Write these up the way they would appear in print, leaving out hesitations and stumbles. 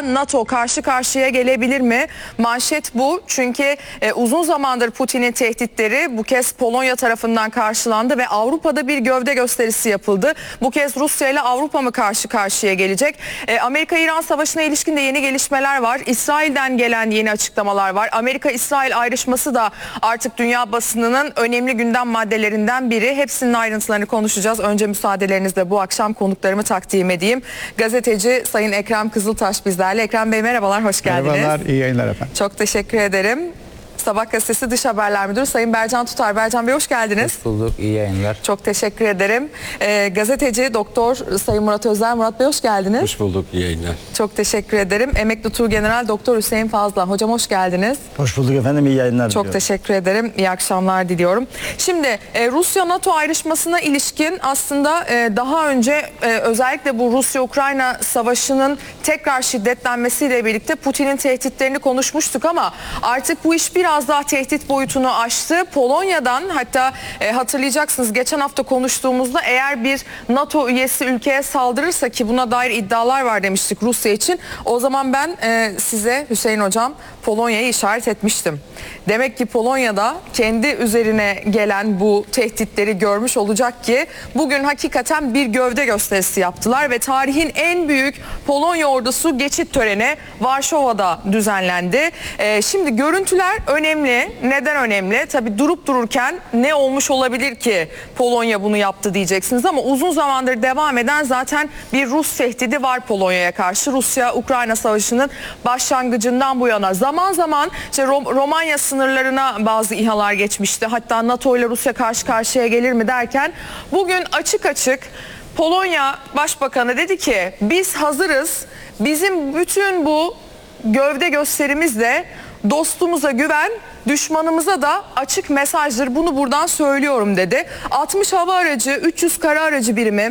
NATO karşı karşıya gelebilir mi? Manşet bu. Çünkü uzun zamandır Putin'in tehditleri bu kez Polonya tarafından karşılandı ve Avrupa'da bir gövde gösterisi yapıldı. Bu kez Rusya ile Avrupa mı karşı karşıya gelecek? Amerika-İran savaşına ilişkin de yeni gelişmeler var. İsrail'den gelen yeni açıklamalar var. Amerika-İsrail ayrışması da artık dünya basınının önemli gündem maddelerinden biri. Hepsinin ayrıntılarını konuşacağız. Önce müsaadelerinizle bu akşam konuklarımı takdim edeyim. Gazeteci Sayın Ekrem Kızıltaş bizlerle. Ekrem Bey merhabalar, hoş geldiniz. Merhabalar, iyi yayınlar efendim. Çok teşekkür ederim. Sabah gazetesi Dış Haberler Müdürü Sayın Bercan Tutar. Bercan Bey hoş geldiniz. Hoş bulduk, iyi yayınlar. Çok teşekkür ederim. Gazeteci Doktor Sayın Murat Özer. Murat Bey hoş geldiniz. Hoş bulduk, iyi yayınlar. Çok teşekkür ederim. Emekli Tuğgeneral Doktor Hüseyin Fazla. Hocam hoş geldiniz. Hoş bulduk efendim, iyi yayınlar Çok diliyorum. teşekkür ederim. İyi akşamlar diliyorum. Şimdi Rusya-NATO ayrışmasına ilişkin aslında daha önce özellikle bu Rusya-Ukrayna savaşının tekrar şiddetlenmesiyle birlikte Putin'in tehditlerini konuşmuştuk ama artık bu iş biraz daha tehdit boyutunu aştı. Polonya'dan hatta hatırlayacaksınız geçen hafta konuştuğumuzda eğer bir NATO üyesi ülkeye saldırırsa ki buna dair iddialar var demiştik Rusya için. O zaman ben size Hüseyin Hocam Polonya'yı işaret etmiştim. Demek ki Polonya'da kendi üzerine gelen bu tehditleri görmüş olacak ki bugün hakikaten bir gövde gösterisi yaptılar ve tarihin en büyük Polonya ordusu geçit töreni Varşova'da düzenlendi. Şimdi görüntüler önemli. Neden önemli? Tabii durup dururken ne olmuş olabilir ki Polonya bunu yaptı diyeceksiniz ama uzun zamandır devam eden zaten bir Rus tehdidi var Polonya'ya karşı. Rusya-Ukrayna savaşının başlangıcından bu yana zaman zaman işte Romanya sınırlarına bazı İHA'lar geçmişti. Hatta NATO ile Rusya karşı karşıya gelir mi derken bugün açık açık Polonya Başbakanı dedi ki biz hazırız. Bizim bütün bu gövde gösterimizle dostumuza güven, düşmanımıza da açık mesajdır. Bunu buradan söylüyorum dedi. 60 hava aracı, 300 kara aracı birimi,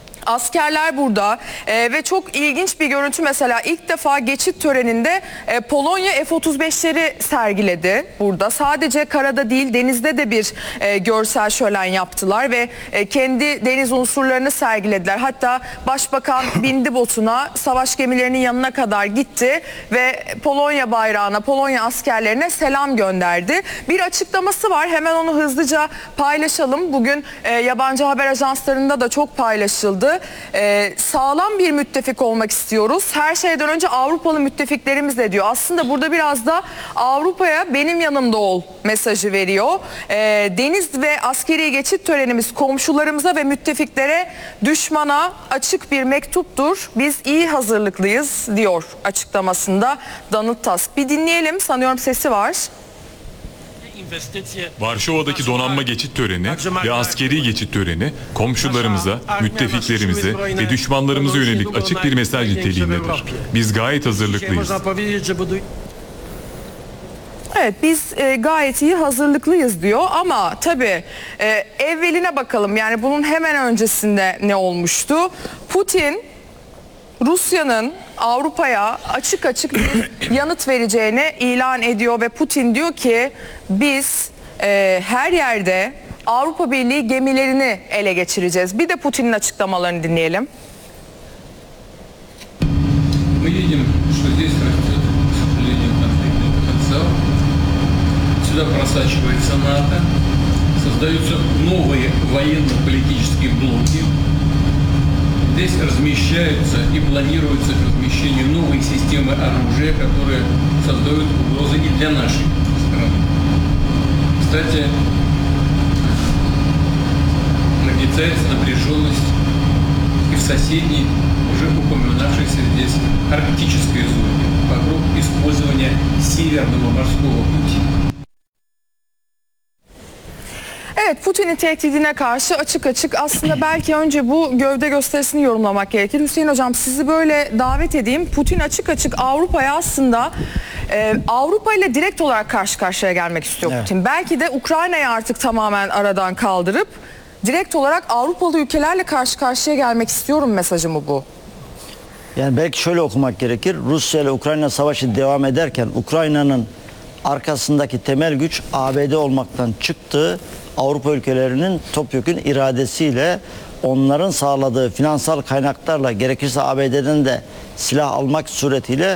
askerler burada ve çok ilginç bir görüntü mesela ilk defa geçit töreninde Polonya F-35'leri sergiledi burada. Sadece karada değil denizde de bir görsel şölen yaptılar ve kendi deniz unsurlarını sergilediler. Hatta Başbakan bindi botuna, savaş gemilerinin yanına kadar gitti ve Polonya bayrağına, Polonya askerlerine selam gönderdi. Bir açıklaması var, hemen onu hızlıca paylaşalım. Bugün yabancı haber ajanslarında da çok paylaşıldı. Sağlam bir müttefik olmak istiyoruz. Her şeyden önce Avrupalı müttefiklerimizle diyor. Aslında burada biraz da Avrupa'ya benim yanımda ol mesajı veriyor. Deniz ve askeri geçit törenimiz komşularımıza ve müttefiklere, düşmana açık bir mektuptur. Biz iyi hazırlıklıyız diyor açıklamasında Donald Tusk. Bir dinleyelim, sanıyorum sesi var. Varşova'daki donanma geçit töreni ve askeri geçit töreni komşularımıza, müttefiklerimize ve düşmanlarımıza yönelik açık bir mesaj niteliğindedir. Biz gayet hazırlıklıyız. Evet, biz gayet iyi hazırlıklıyız diyor ama tabii evveline bakalım, yani bunun hemen öncesinde ne olmuştu? Putin Rusya'nın Avrupa'ya açık açık bir yanıt vereceğini ilan ediyor ve Putin diyor ki biz her yerde Avrupa Birliği gemilerini ele geçireceğiz. Bir de Putin'in açıklamalarını dinleyelim. Мы видим, что здесь растет, к сожалению, конфликтный потенциал. Сюда просачивается НАТО, создаются новые военно-политические блоки. Здесь размещаются и планируется размещение новой системы оружия, которые создают угрозы и для нашей страны. Кстати, нагнетается напряженность и в соседней, уже упоминавшейся здесь, арктической зоне вокруг использования Северного морского пути. Evet, Putin'in tehdidine karşı açık açık aslında belki önce bu gövde gösterisini yorumlamak gerekir. Hüseyin Hocam, sizi böyle davet edeyim. Putin açık açık Avrupa'ya aslında Avrupa ile direkt olarak karşı karşıya gelmek istiyor Putin. Evet. Belki de Ukrayna'yı artık tamamen aradan kaldırıp direkt olarak Avrupalı ülkelerle karşı karşıya gelmek istiyorum mesajı mı bu? Yani belki şöyle okumak gerekir. Rusya ile Ukrayna savaşı devam ederken Ukrayna'nın arkasındaki temel güç ABD olmaktan çıktığı Avrupa ülkelerinin topyekün iradesiyle onların sağladığı finansal kaynaklarla gerekirse ABD'den de silah almak suretiyle